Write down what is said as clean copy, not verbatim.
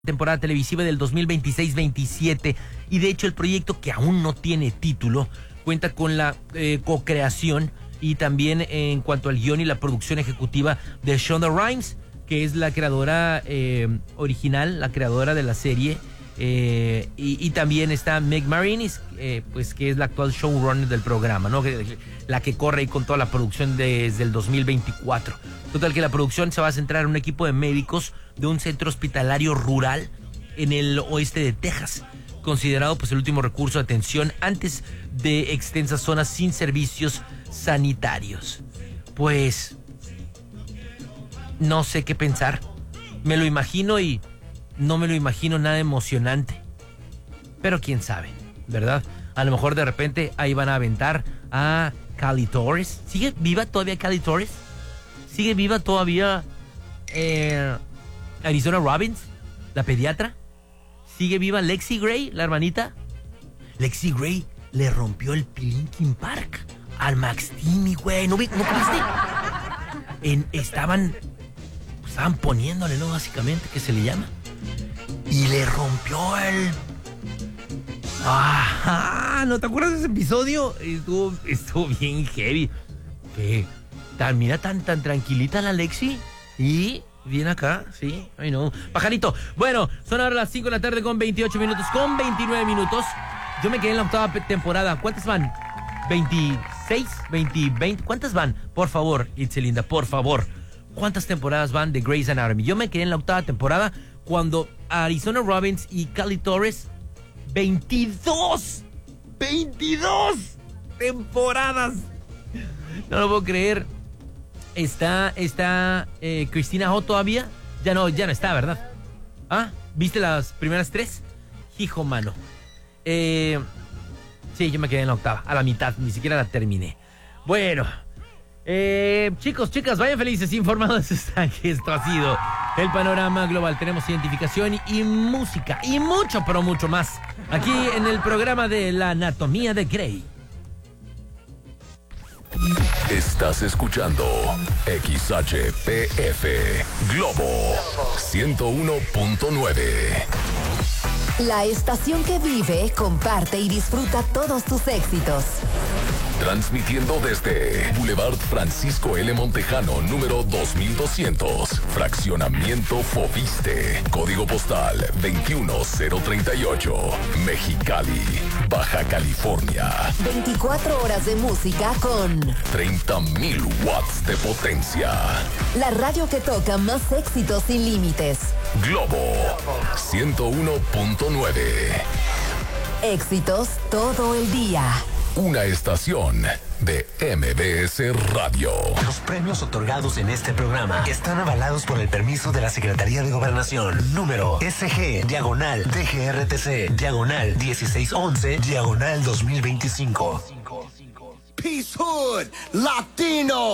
temporada televisiva del 2026-27 y de hecho el proyecto, que aún no tiene título, cuenta con la co-creación y también en cuanto al guión y la producción ejecutiva de Shonda Rhimes, que es la creadora original, la creadora de la serie, y también está Meg Marinis, pues que es la actual showrunner del programa, ¿no? La que corre ahí con toda la producción desde el 2024. Total, que la producción se va a centrar en un equipo de médicos de un centro hospitalario rural en el oeste de Texas, considerado pues el último recurso de atención antes de extensas zonas sin servicios sanitarios. Pues no sé qué pensar. Me lo imagino y no me lo imagino nada emocionante. Pero quién sabe, ¿verdad? A lo mejor de repente ahí van a aventar a Cali Torres. ¿Sigue viva todavía Cali Torres? ¿Sigue viva todavía Arizona Robbins, la pediatra? ¿Sigue viva Lexi Gray, la hermanita? Lexi Gray le rompió el Linkin Park al Max Timmy, güey. ¿No viste? Estaban poniéndole, ¿no? Básicamente, que se le llama. Y le rompió el... ¡Ah! ¿No te acuerdas de ese episodio? Estuvo bien heavy. ¿Qué? Mira, tan tranquilita la Lexi. Y bien acá, sí. Ay, no. Pajarito. Bueno, son ahora las 5 de la tarde con 28 minutos, con 29 minutos. Yo me quedé en la octava temporada. ¿Cuántas van? ¿26? ¿20? ¿Cuántas van? Por favor, Itzelinda, por favor. ¿Cuántas temporadas van de Grey's Anatomy? Yo me quedé en la octava temporada cuando Arizona Robbins y Cali Torres... 22 temporadas. No lo puedo creer. ¿Está Cristina Ho todavía? Ya no está, ¿verdad? ¿Ah? ¿Viste las primeras 3? Hijo, mano. Sí, yo me quedé en la octava, a la mitad, ni siquiera la terminé. Bueno, chicos, chicas, vayan felices, informados. Esto ha sido el panorama global. Tenemos identificación y música y mucho, pero mucho más aquí en el programa de La Anatomía de Grey. Estás escuchando XHPF Globo 101.9. La estación que vive, comparte y disfruta todos tus éxitos. Transmitiendo desde Boulevard Francisco L. Montejano, número 2200, Fraccionamiento Foviste, Código Postal 21038, Mexicali, Baja California. 24 horas de música con 30,000 watts de potencia. La radio que toca más éxitos sin límites. Globo 101.9. Éxitos todo el día. Una estación de MBS Radio. Los premios otorgados en este programa están avalados por el permiso de la Secretaría de Gobernación. Número SG/DGRTC/1611/2025. Peace Hood Latino.